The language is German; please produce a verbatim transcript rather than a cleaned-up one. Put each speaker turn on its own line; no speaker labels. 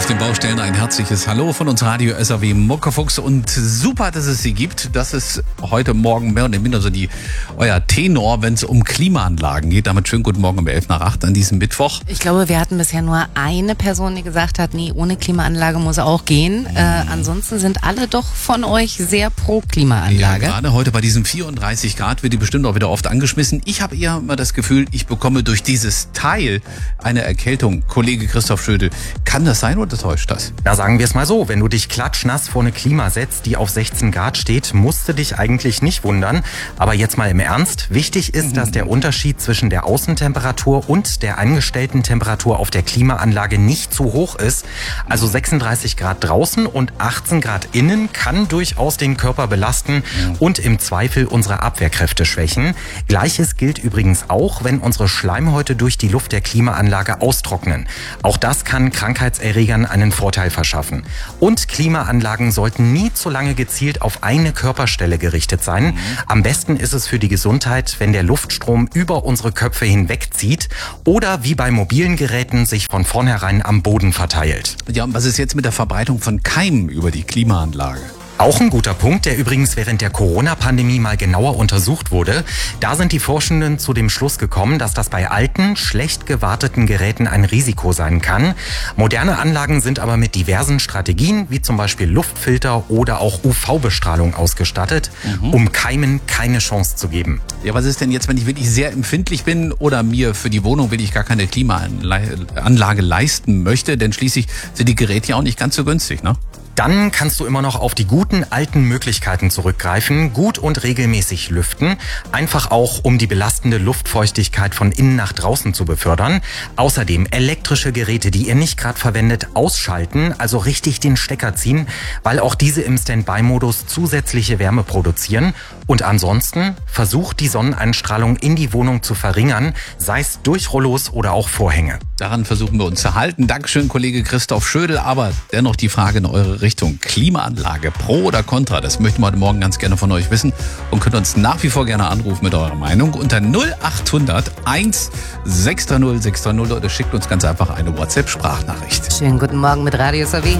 auf den Baustellen ein herzliches Hallo von uns Radio S R W Muckefuchs und super, dass es sie gibt. Das ist heute Morgen mehr oder minder so die euer Tenor, wenn es um Klimaanlagen geht. Damit schönen guten Morgen um elf nach acht an diesem Mittwoch.
Ich glaube, wir hatten bisher nur eine Person, die gesagt hat, nee, ohne Klimaanlage muss auch gehen. Mhm. Äh, ansonsten sind alle doch von euch sehr pro Klimaanlage.
Ja, gerade heute bei diesen vierunddreißig Grad wird die bestimmt auch wieder oft angeschmissen. Ich habe eher immer das Gefühl, ich bekomme durch dieses Teil eine Erkältung. Kollege Christoph Schödel, kann das sein oder täuscht das?
Ja, sagen wir es mal so, wenn du dich klatschnass vor eine Klima setzt, die auf sechzehn Grad steht, musst du dich eigentlich nicht wundern. Aber jetzt mal im Ernst, wichtig ist, dass der Unterschied zwischen der Außentemperatur und der eingestellten Temperatur auf der Klimaanlage nicht zu hoch ist. Also sechsunddreißig Grad draußen und achtzehn Grad innen kann durchaus den Körper belasten und im Zweifel unsere Abwehrkräfte schwächen. Gleiches gilt übrigens auch, wenn unsere Schleimhäute durch die Luft der Klimaanlage austrocknen. Auch das kann Krankheitserregern einen Vorteil verschaffen. Und Klimaanlagen sollten nie zu lange gezielt auf eine Körperstelle gerichtet sein. Am besten ist es für die Gesundheit, wenn der Luftstrom über unsere Köpfe hinwegzieht oder wie bei mobilen Geräten sich von vornherein am Boden verteilt.
Ja, und was ist jetzt mit der Verbreitung von Keimen über die Klimaanlage?
Auch ein guter Punkt, der übrigens während der Corona-Pandemie mal genauer untersucht wurde. Da sind die Forschenden zu dem Schluss gekommen, dass das bei alten, schlecht gewarteten Geräten ein Risiko sein kann. Moderne Anlagen sind aber mit diversen Strategien, wie zum Beispiel Luftfilter oder auch U V-Bestrahlung ausgestattet, mhm. um Keimen keine Chance zu geben.
Ja, was ist denn jetzt, wenn ich wirklich sehr empfindlich bin oder mir für die Wohnung wirklich gar keine Klimaanlage leisten möchte? Denn schließlich sind die Geräte ja auch nicht ganz so günstig, ne?
Dann kannst du immer noch auf die guten alten Möglichkeiten zurückgreifen, gut und regelmäßig lüften, einfach auch um die belastende Luftfeuchtigkeit von innen nach draußen zu befördern. Außerdem elektrische Geräte, die ihr nicht gerade verwendet, ausschalten, also richtig den Stecker ziehen, weil auch diese im Standby-Modus zusätzliche Wärme produzieren. Und ansonsten versucht die Sonneneinstrahlung in die Wohnung zu verringern, sei es durch Rollos oder auch Vorhänge.
Daran versuchen wir uns zu halten. Dankeschön, Kollege Christoph Schödel. Aber dennoch die Frage in eure Richtung. Klimaanlage, pro oder contra? Das möchten wir heute Morgen ganz gerne von euch wissen und könnt uns nach wie vor gerne anrufen mit eurer Meinung unter null acht hundert eins sechs drei null sechs drei null oder schickt uns ganz einfach eine WhatsApp-Sprachnachricht.
Schönen guten Morgen mit Radio S R W.